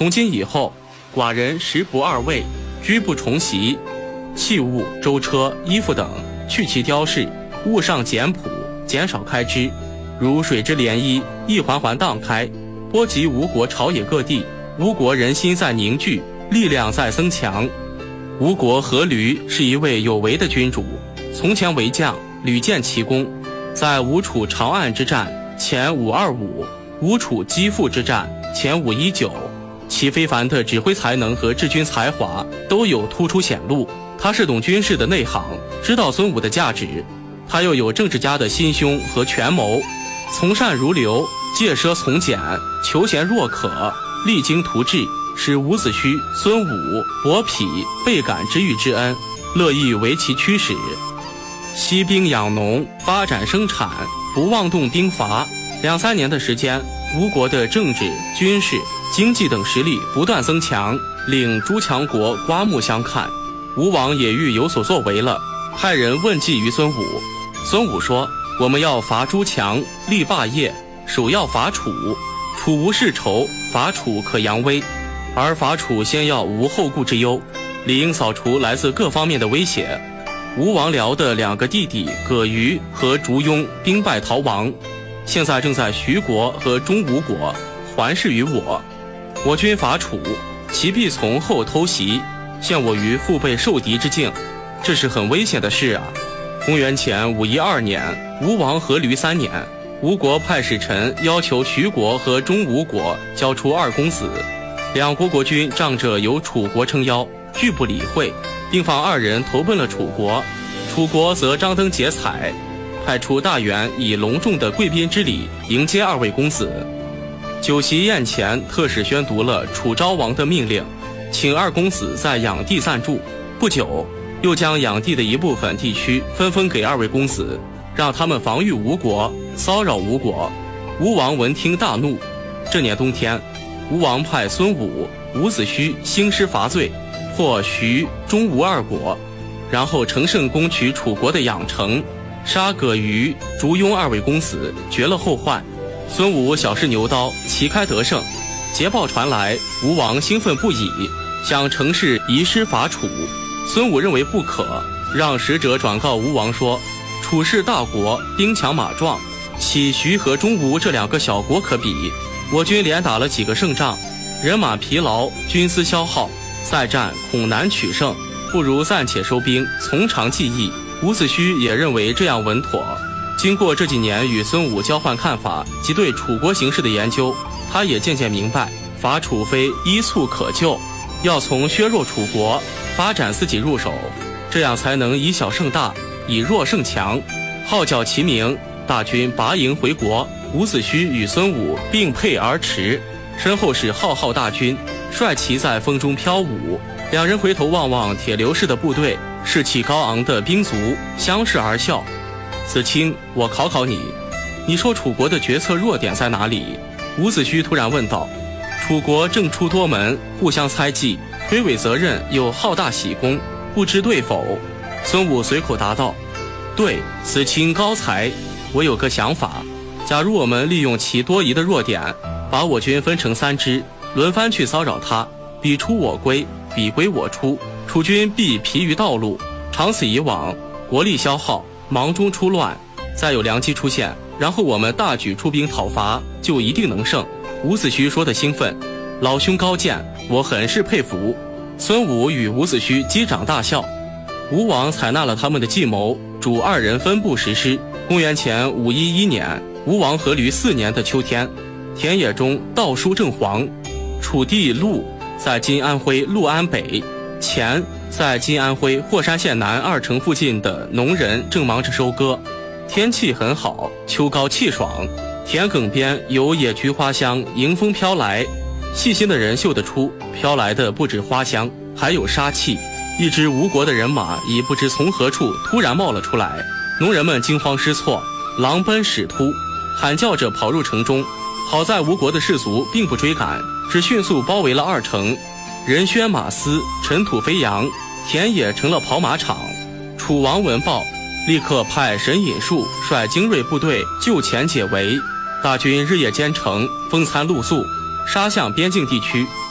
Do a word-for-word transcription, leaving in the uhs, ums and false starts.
从今以后，寡人食不二味，居不重席，器物、舟车、衣服等，去其雕饰，物上简朴，减少开支，如水之涟漪，一环环荡开，波及吴国朝野各地。吴国人心在凝聚，力量在增强。吴国阖闾是一位有为的君主，从前为将，屡建奇功，在吴楚长安之战前五二五，吴楚击阜之战前五一九，其非凡的指挥才能和治军才华都有突出显露。他是懂军事的内行，知道孙武的价值，他又有政治家的心胸和权谋，从善如流，戒奢从简，求贤若渴，励精图治，使伍子胥、孙武、伯嚭倍感知遇之恩，乐意为其驱使。息兵养农，发展生产，不妄动兵伐。两三年的时间，吴国的政治、军事、经济等实力不断增强，令诸强国刮目相看。吴王也欲有所作为了，派人问计于孙武。孙武说：我们要伐诸强，立霸业，首要伐楚。楚无世仇，伐楚可扬威，而伐楚先要无后顾之忧，理应扫除来自各方面的威胁。吴王僚的两个弟弟葛瑜和烛庸兵败逃亡，现在正在徐国和中吴国环视于我。我军伐楚，其必从后偷袭，陷我于腹背受敌之境，这是很危险的事啊。公元前五一二年，吴王阖闾三年，吴国派使臣要求徐国和中吴国交出二公子，两国国君仗着有楚国撑腰，拒不理会，并放二人投奔了楚国。楚国则张灯结彩，派出大员以隆重的贵宾之礼迎接二位公子。酒席宴前，特使宣读了楚昭王的命令，请二公子在养地暂住。不久，又将养地的一部分地区分封给二位公子，让他们防御吴国，骚扰吴国。吴王闻听大怒。这年冬天，吴王派孙武、伍子胥兴师伐罪，破徐、中吴二国，然后乘胜攻取楚国的养城，杀葛瑜、烛庸二位公子，绝了后患。孙武小试牛刀，旗开得胜。捷报传来，吴王兴奋不已，想乘势移师伐楚。孙武认为不可，让使者转告吴王说：楚是大国，兵强马壮，岂徐和中吴这两个小国可比？我军连打了几个胜仗，人马疲劳，军资消耗，再战恐难取胜，不如暂且收兵，从长计议。伍子胥也认为这样稳妥。经过这几年与孙武交换看法及对楚国形势的研究，他也渐渐明白，伐楚非一蹴可就，要从削弱楚国，发展自己入手，这样才能以小胜大，以弱胜强。号角齐鸣，大军拔营回国，伍子胥与孙武并辔而驰，身后是浩浩大军，帅旗在风中飘舞。两人回头望望铁流氏的部队，士气高昂的兵卒，相视而笑。子清，我考考你，你说楚国的决策弱点在哪里？伍子胥突然问道。楚国政出多门，互相猜忌，推诿责任又好大喜功，不知对否？孙武随口答道：对，子清高才。我有个想法，假如我们利用其多疑的弱点，把我军分成三支，轮番去骚扰他，彼出我归，彼归我出，楚军必疲于道路，长此以往，国力消耗，忙中出乱，再有良机出现，然后我们大举出兵讨伐，就一定能胜。伍子胥说的兴奋，老兄高见，我很是佩服。孙武与伍子胥击掌大笑。吴王采纳了他们的计谋，主二人分部实施。公元前五一一年，吴王阖闾四年的秋天，田野中稻蔬正黄，楚地陆在今安徽六安北，钱在今安徽霍山县南二城附近的农人正忙着收割，天气很好，秋高气爽，田埂边有野菊花香迎风飘来，细心的人嗅得出，飘来的不止花香，还有杀气。一支吴国的人马已不知从何处突然冒了出来，农人们惊慌失措，狼奔矢突，喊叫着跑入城中。好在吴国的士卒并不追赶，只迅速包围了二城，人喧马嘶，尘土飞扬，田野成了跑马场。楚王闻报，立刻派沈尹术率精锐部队就前解围，大军日夜兼程，风餐露宿，杀向边境地区。